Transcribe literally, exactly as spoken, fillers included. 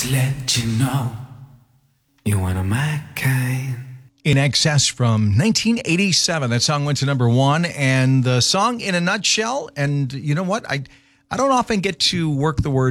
to let you know you're one of my kind. In Excess from nineteen eighty-seven. That song went to number one. And the song in a nutshell, and you know what? I, I don't often get to work the word